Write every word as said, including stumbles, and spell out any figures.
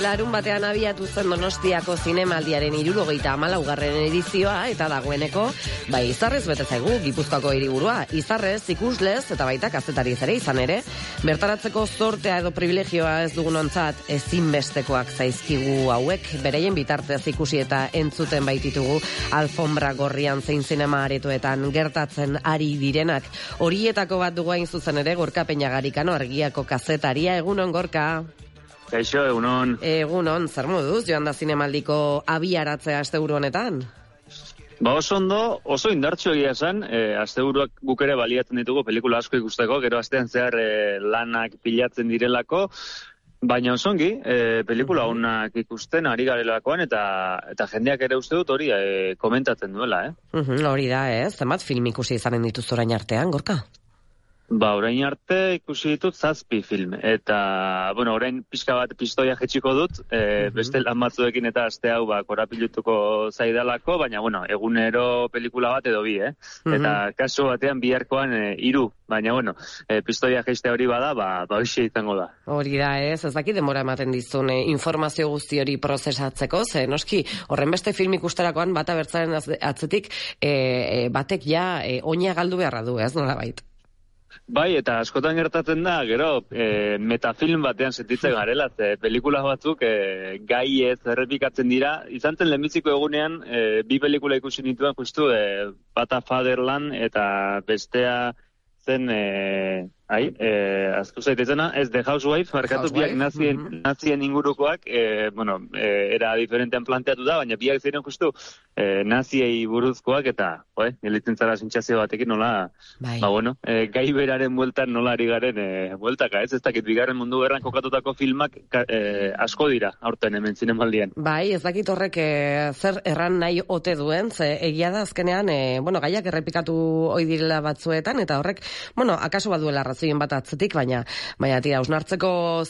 larun batean abiatu zen Donostiako zinemaldiaren hirurogeita hamalaugarren edizioa, eta dagoeneko, bai Izarrez bete zaigu Gipuzkoako hiriburua. Izarrez, ikuslez eta baita kazetariz ere izan ere, bertaratzeko zortea edo privilegioa ez dugunontzat ezinbestekoak zaizkigu hauek, bereien bitartez ikusi eta entzuten baititugu alfombra gorrian zein zinema aretoetan gertatzen ari direnak. Horietako bat dugu hain zuzen ere Gorka Peñagarikano, Argiako kazetaria. Egunon, Gorka. Kaixo, egunon. Egunon, zer moduz joan da zinemaldiko abiaratzea asteburu honetan? Ba oso ondo, oso indartxo egia esan, e, asteburuak guk ere baliatzen ditugu pelikula asko ikusteko, gero astean zehar e, lanak pilatzen direlako, baina osongi, e, pelikula honak ikusten ari garelakoan, eta eta jendeak ere uste dut hori e, komentatzen duela, eh? Uhum, hori da, ez? Zenbat film ikusi izanen dituz orain artean, Gorka? Ba, orain arte ikusi ditut zazpi film, eta, bueno, orain pixka bat pistoia jetxiko dut, e, beste lan batzuekin eta aste hau ba, korapilutuko zaidalako, baina, bueno, egunero pelikula bat edo bi, eh? Eta kasu batean biharkoan e, iru, baina, bueno, e, pistoia jeiste hori bada, ba, ba hoxe izango da. Hori da, ez, ez dakit demora ematen dizun e, informazio guzti hori prozesatzeko, ze, noski, horren beste film ikusterakoan bata bertzaren atzetik, e, e, batek ja e, oina galdu beharra du, ez, nola bait? Bai, eta askotan gertatzen da, gero, e, metafilm batean sentitzen garela, ze pelikula batzuk e, gai ez errepikatzen dira. Izan zen lehenbiziko egunean, e, bi pelikula ikusi nituen justu, e, bata Fatherland eta bestea zen, e, ai, e, azku zaitezena, ez The Housewife, markatu biak nazien, mm-hmm. nazien ingurukoak, e, bueno, e, era diferentean planteatu da, baina biak ziren justu e, naziei buruzkoak, eta, oe, gelitzen zara sintxazio batekin nola, bai. Ba, bueno, e, gai beraren bueltan nola ari garen e, bueltaka, ez, ez dakit, bigarren mundu gerran kokatutako filmak e, asko dira, aurten hemen zinemaldian. Bai, ez dakit horrek e, zer erran nahi ote duen, ze egia da azkenean, e, bueno, gaiak errepikatu ohi direla batzuetan, eta horrek, bueno, akaso baduela arrazoien bat atzetik, baina, baina tira, hausnartzeko